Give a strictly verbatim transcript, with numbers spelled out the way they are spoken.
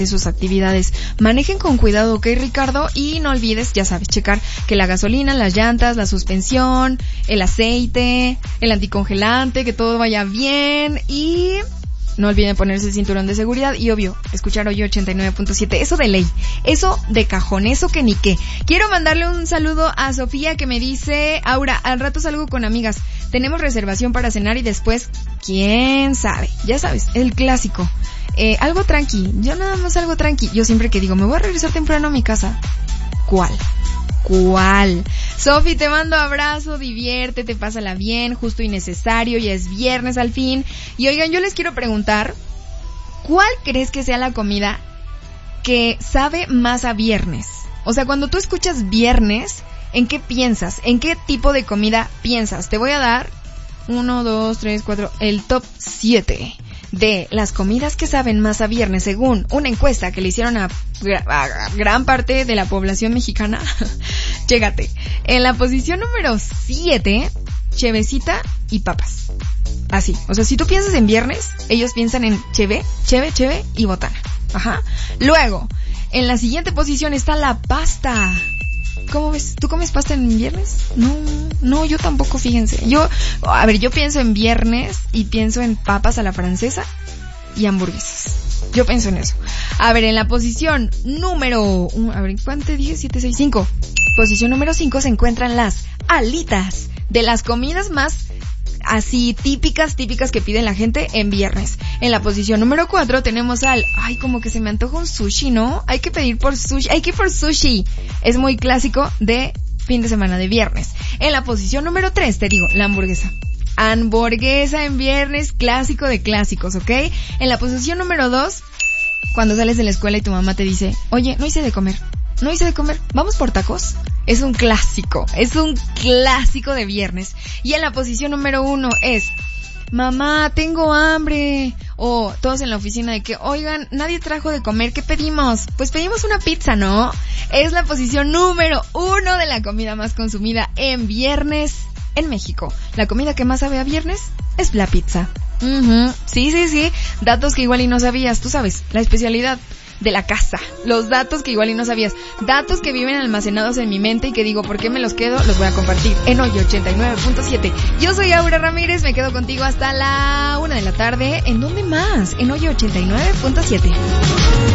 de sus actividades. Manejen con cuidado, ¿ok, Ricardo? Y no olvides, ya sabes, checar que la gasolina, las llantas, la suspensión, el aceite, el anticongelante, que todo vaya bien y no olviden ponerse el cinturón de seguridad y, obvio, escuchar hoy ochenta y nueve punto siete. Eso de ley, eso de cajón, eso que ni qué. Quiero mandarle un saludo a Sofía que me dice, Aura, al rato salgo con amigas. Tenemos reservación para cenar y después, quién sabe. Ya sabes, el clásico. Eh, algo tranqui. Yo nada más algo tranqui. Yo siempre que digo, me voy a regresar temprano a mi casa. ¿Cuál? ¿Cuál? Sofi, te mando abrazo, diviértete, pásala bien, justo y necesario, ya es viernes al fin. Y oigan, yo les quiero preguntar, ¿cuál crees que sea la comida que sabe más a viernes? O sea, cuando tú escuchas viernes, ¿en qué piensas? ¿En qué tipo de comida piensas? Te voy a dar uno, dos, tres, cuatro, el top siete de las comidas que saben más a viernes, según una encuesta que le hicieron a, a gran parte de la población mexicana. Llégate. En la posición número siete, chevecita y papas. Así. O sea, si tú piensas en viernes, ellos piensan en cheve, cheve, cheve y botana. Ajá. Luego, en la siguiente posición está la pasta. ¿Cómo ves? ¿Tú comes pasta en viernes? No, no, yo tampoco, fíjense. Yo, a ver, yo pienso en viernes y pienso en papas a la francesa y hamburguesas. Yo pienso en eso. A ver, en la posición número, a ver, ¿cuánto dije? siete, seis, cinco. Posición número cinco se encuentran las alitas, de las comidas más así típicas, típicas que pide la gente en viernes. En la posición número cuatro tenemos al, ay, como que se me antoja un sushi, ¿no? Hay que pedir por sushi, hay que ir por sushi. Es muy clásico de fin de semana, de viernes. En la posición número tres, te digo, la hamburguesa. Hamburguesa en viernes, clásico de clásicos, ¿ok? En la posición número dos, cuando sales de la escuela y tu mamá te dice, oye, no hice de comer. No hice de comer, ¿vamos por tacos? Es un clásico, es un clásico de viernes. Y en la posición número uno es, mamá, tengo hambre. O todos en la oficina de que, oigan, nadie trajo de comer, ¿qué pedimos? Pues pedimos una pizza, ¿no? Es la posición número uno de la comida más consumida en viernes en México. La comida que más sabe a viernes es la pizza. Uh-huh. Sí, sí, sí, datos que igual y no sabías, tú sabes, la especialidad de la casa, los datos que igual y no sabías, datos que viven almacenados en mi mente y que digo, ¿por qué me los quedo? Los voy a compartir en hoy ochenta y nueve punto siete. Yo soy Aura Ramírez, me quedo contigo hasta la una de la tarde. ¿En dónde más? En hoy ochenta y nueve punto siete.